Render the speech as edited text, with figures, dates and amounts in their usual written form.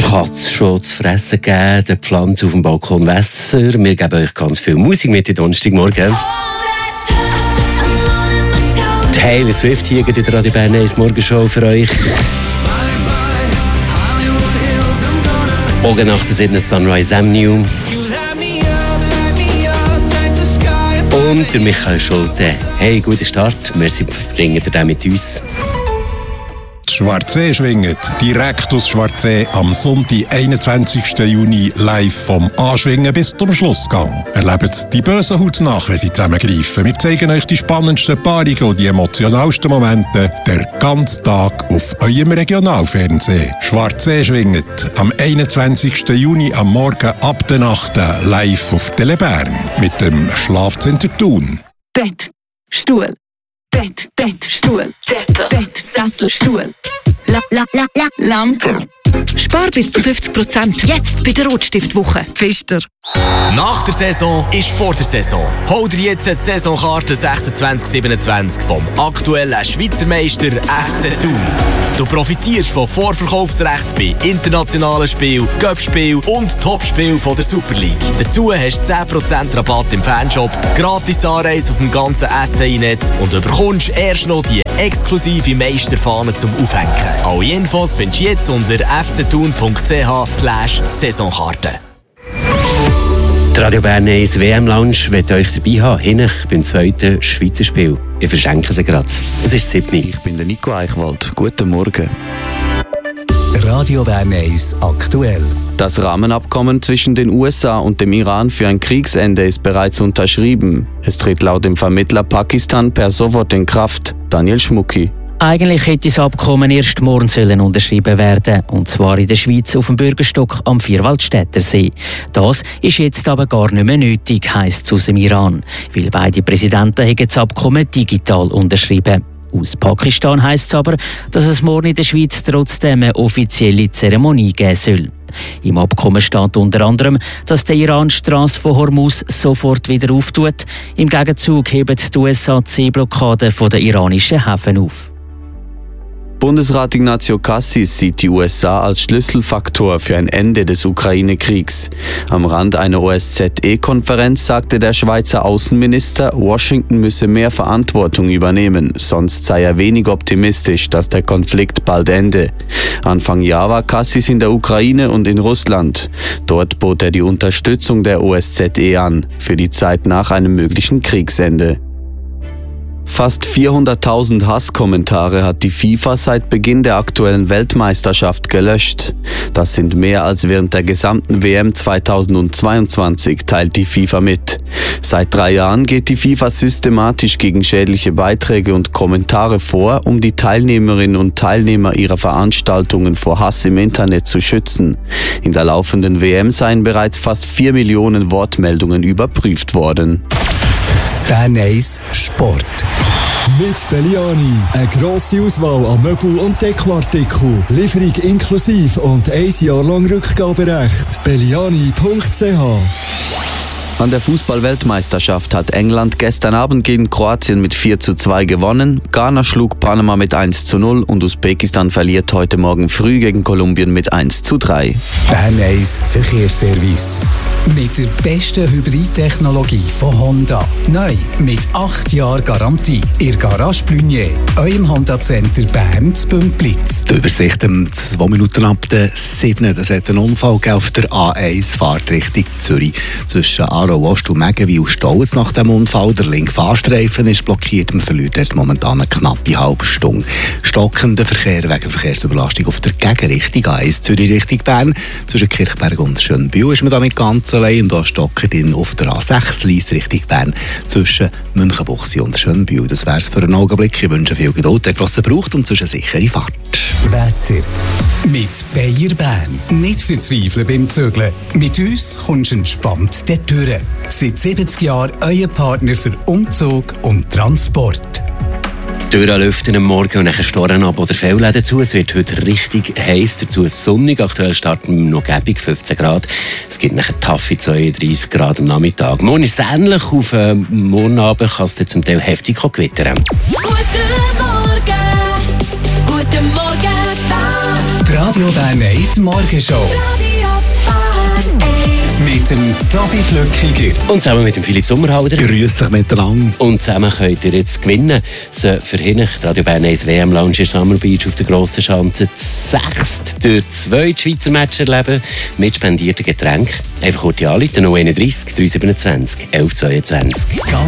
Kann es schon zu fressen geben, der Pflanze auf dem Balkon Wasser. Wir geben euch ganz viel Musik mit in Donnerstagmorgen. Taylor Swift hier in der Radio Bern 1 Morgenshow für euch. Morgen nach der 7. Sunrise Avenue. Und der Michael Schulte. Hey, guter Start. Merci, bringen ihr den mit uns. Schwarzsee schwingt direkt aus Schwarzsee am Sonntag, 21. Juni, live vom Anschwingen bis zum Schlussgang. Erlebt die bösen Haut nach, wenn sie zusammengreifen. Wir zeigen euch die spannendsten Paarungen und die emotionalsten Momente den ganzen Tag auf eurem Regionalfernsehen. Schwarzsee schwingt am 21. Juni am Morgen ab der Nacht live auf Tele Bern mit dem Schlafzentrum Thun. Bett, Stuhl. Bett, Stuhl, Bett, Sessel, Stuhl. Lampe. Spar bis zu 50%. Jetzt bei der Rotstiftwoche. Pfister. Nach der Saison ist vor der Saison. Hol dir jetzt die Saisonkarte 26/27 vom aktuellen Schweizer Meister FC Thun. Du profitierst von Vorverkaufsrecht bei internationalen Spielen, Cup-Spielen und Topspielen von der Super League. Dazu hast du 10% Rabatt im Fanshop, gratis Anreise auf dem ganzen STI-Netz und bekommst erst noch die exklusive Meisterfahne zum Aufhängen. Alle Infos findest du jetzt unter fcthun.ch/Saisonkarte. Die Radio Bern 1 WM-Lounge wird euch dabei haben, hinten beim zweiten Schweizer Spiel. Wir verschenken sie gerade. Es ist 7. Ich bin der Nico Eichwald. Guten Morgen. Radio Bern 1 aktuell. Das Rahmenabkommen zwischen den USA und dem Iran für ein Kriegsende ist bereits unterschrieben. Es tritt laut dem Vermittler Pakistan per sofort in Kraft. Daniel Schmucki. Eigentlich hätte das Abkommen erst morgen unterschrieben werden, und zwar in der Schweiz auf dem Bürgerstock am Vierwaldstättersee. Das ist jetzt aber gar nicht mehr nötig, heisst es aus dem Iran, weil beide Präsidenten haben das Abkommen digital unterschrieben. Aus Pakistan heisst es aber, dass es morgen in der Schweiz trotzdem eine offizielle Zeremonie geben soll. Im Abkommen steht unter anderem, dass der Iran die Strasse von Hormuz sofort wieder auftut. Im Gegenzug heben die USA die Seeblockade der iranischen Häfen auf. Bundesrat Ignazio Cassis sieht die USA als Schlüsselfaktor für ein Ende des Ukraine-Kriegs. Am Rand einer OSZE-Konferenz sagte der Schweizer Außenminister, Washington müsse mehr Verantwortung übernehmen, sonst sei er wenig optimistisch, dass der Konflikt bald ende. Anfang Jahr war Cassis in der Ukraine und in Russland. Dort bot er die Unterstützung der OSZE an, für die Zeit nach einem möglichen Kriegsende. Fast 400.000 Hasskommentare hat die FIFA seit Beginn der aktuellen Weltmeisterschaft gelöscht. Das sind mehr als während der gesamten WM 2022, teilt die FIFA mit. Seit 3 Jahren geht die FIFA systematisch gegen schädliche Beiträge und Kommentare vor, um die Teilnehmerinnen und Teilnehmer ihrer Veranstaltungen vor Hass im Internet zu schützen. In der laufenden WM seien bereits fast 4 Millionen Wortmeldungen überprüft worden. Bern 1 Sport. Mit Belliani. Eine grosse Auswahl an Möbel- und Dekoartikeln. Lieferung inklusive und 1 Jahr lang Rückgaberecht. Belliani.ch. An der Fußball-Weltmeisterschaft hat England gestern Abend gegen Kroatien mit 4:2 gewonnen. Ghana schlug Panama mit 1:0 und Usbekistan verliert heute Morgen früh gegen Kolumbien mit 1:3. Bern 1 Verkehrsservice. Mit der besten Hybridtechnologie von Honda. Neu mit 8 Jahren Garantie. Ihr Garage Blunier. Eurem Honda-Center Bern zu Bümplitz. Die Übersicht 2 Minuten ab der 7. Das hat einen Unfall auf der A1 Fahrt Richtung Zürich. Zwischen Aarau-Ost und Megenwil staut es nach dem Unfall. Der linke Fahrstreifen ist blockiert. Man verliert dort momentan eine knappe halbe Stunde. Stockender Verkehr wegen Verkehrsüberlastung auf der Gegenrichtung A1 Zürich Richtung Bern. Zwischen Kirchberg und Schönbühl ist man damit ganz allein. Und da stockert ihn auf der A6 Lyss Richtung Bern zwischen Münchenbuchsee und Schönbühl. Das wäre es für einen Augenblick. Ich wünsche viel Geduld, der Grosse braucht und zwischen sichere Fahrt. Wetter. Mit Bayer Bern. Nicht verzweifeln beim Zügeln. Mit uns kommst du entspannt dort durch. Seit 70 Jahren euer Partner für Umzug und Transport. Türen lüften am Morgen und dann Storren ab oder Fellläden zu. Es wird heute richtig heiß, dazu sonnig. Aktuell starten wir noch gäbig 15 Grad. Es gibt nachher taffe 32 Grad am Nachmittag. Morgen ist es ähnlich. Auf morgen Abend kann es dann zum Teil heftig gewittern. Guten Morgen, Radio Bern 1 Morgenshow. Mit dem Tobi Flückiger. Und zusammen mit dem Philipp Sommerhalder. Grüß dich miteinander. Und zusammen könnt ihr jetzt gewinnen. So für hinten, Radio Bern 1 WM Lounge in Summer Beach auf der Grossen Schanze. Das 6. durch 2 Schweizer Match erleben. Mit spendierten Getränken. Einfach kurz anrufen, 031 327 1122.